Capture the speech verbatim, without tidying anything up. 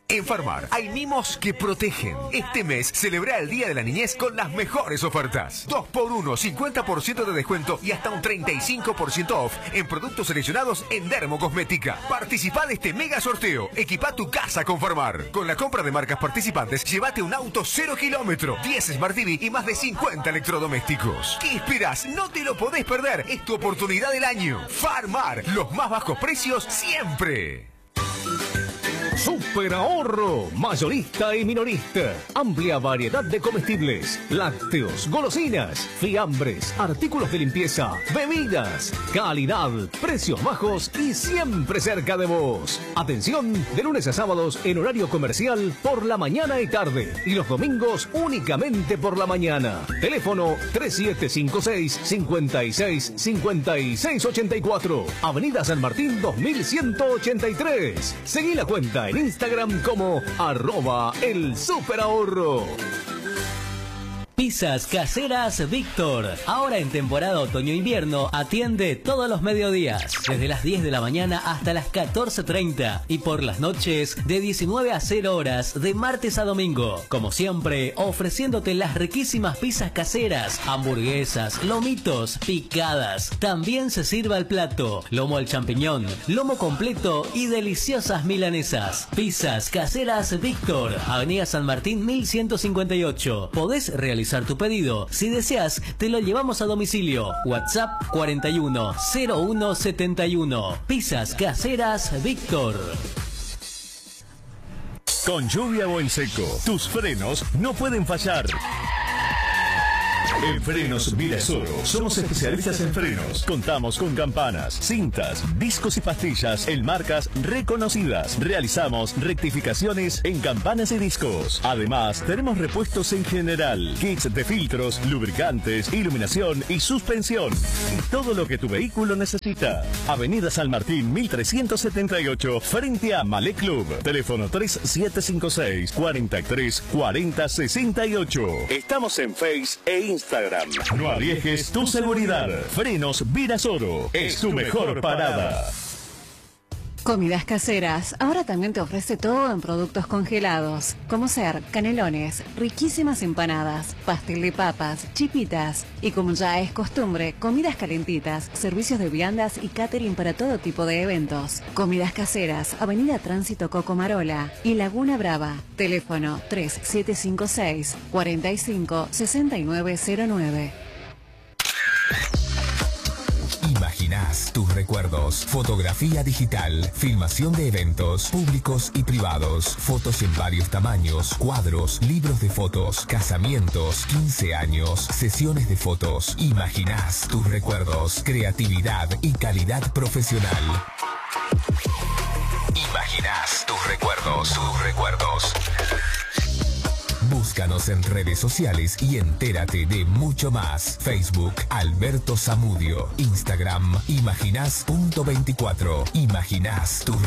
En Farmar hay mimos que protegen. Este mes celebra el Día de la Niñez con las mejores ofertas. dos por uno, cincuenta por ciento de descuento y hasta un treinta y cinco por ciento off en productos seleccionados en Dermocosmética. Participa de este mega sorteo. Equipa tu casa con Farmar. Con la compra de marcas participantes, llévate un auto cero kilómetro, diez Smart T V y más de cincuenta electrodomésticos. ¿Qué esperas? No te lo podés perder. Es tu oportunidad del año. Farmar, los más bajos precios siempre. Super ahorro, mayorista y minorista. Amplia variedad de comestibles, lácteos, golosinas, fiambres, artículos de limpieza, bebidas. Calidad, precios bajos y siempre cerca de vos. Atención, de lunes a sábados en horario comercial por la mañana y tarde. Y los domingos únicamente por la mañana. Teléfono tres siete cinco seis, cinco seis, cinco seis ocho cuatro. Avenida San Martín dos mil ciento ochenta y tres. Seguí la cuenta en Instagram como arroba el superahorro. Pizzas Caseras Víctor. Ahora en temporada otoño-invierno atiende todos los mediodías, desde las diez de la mañana hasta las catorce treinta y por las noches de diecinueve a cero horas de martes a domingo. Como siempre, ofreciéndote las riquísimas pizzas caseras, hamburguesas, lomitos, picadas. También se sirve al plato, lomo al champiñón, lomo completo y deliciosas milanesas. Pizzas Caseras Víctor, Avenida San Martín mil ciento cincuenta y ocho. Podés realizar tu pedido. Si deseas, te lo llevamos a domicilio. WhatsApp cuarenta y uno, cero uno setenta y uno. Pizzas Caseras Víctor. Con lluvia o en seco, tus frenos no pueden fallar. En Frenos Virasoro somos especialistas en frenos. Contamos con campanas, cintas, discos y pastillas en marcas reconocidas. Realizamos rectificaciones en campanas y discos. Además, tenemos repuestos en general, kits de filtros, lubricantes, iluminación y suspensión. Y todo lo que tu vehículo necesita. Avenida San Martín mil trescientos setenta y ocho, frente a Malé Club. Teléfono tres siete cinco seis, cuatro tres, cuatro cero seis ocho. Estamos en Face e Instagram. No arriesgues tu seguridad. Frenos Virasoro es tu mejor parada. Comidas Caseras ahora también te ofrece todo en productos congelados, como ser canelones, riquísimas empanadas, pastel de papas, chipitas y, como ya es costumbre, comidas calentitas, servicios de viandas y catering para todo tipo de eventos. Comidas Caseras, Avenida Tránsito Cocomarola y Laguna Brava. Teléfono tres siete cinco seis, cuatro cinco, seis nueve cero nueve. Imaginás tus recuerdos. Fotografía digital, filmación de eventos públicos y privados, fotos en varios tamaños, cuadros, libros de fotos, casamientos, quince años, sesiones de fotos. Imaginás tus recuerdos, creatividad y calidad profesional. Imaginás tus recuerdos, tus recuerdos. Búscanos en redes sociales y entérate de mucho más. Facebook, Alberto Zamudio. Instagram, imaginás punto veinticuatro. Imaginás tu